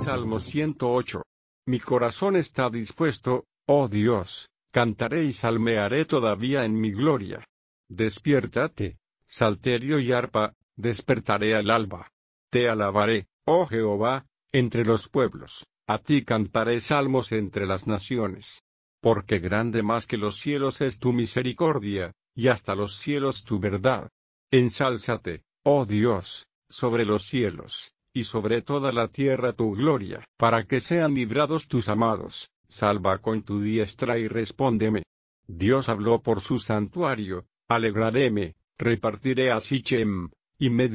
Salmo 108. Mi corazón está dispuesto, oh Dios, cantaré y salmearé todavía en mi gloria. Despiértate, salterio y arpa, despertaré al alba. Te alabaré, oh Jehová, entre los pueblos, a ti cantaré salmos entre las naciones. Porque grande más que los cielos es tu misericordia, y hasta los cielos tu verdad. Ensálzate, oh Dios, sobre los cielos, y sobre toda la tierra tu gloria, para que sean librados tus amados. Salva con tu diestra y respóndeme. Dios habló por su santuario, alegraréme, repartiré a Sichem, y me